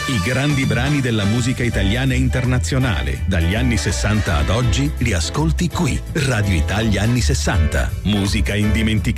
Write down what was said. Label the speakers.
Speaker 1: I grandi brani della musica italiana e internazionale, dagli anni 60 ad oggi, li ascolti qui. Radio Italia anni 60. Musica indimenticabile.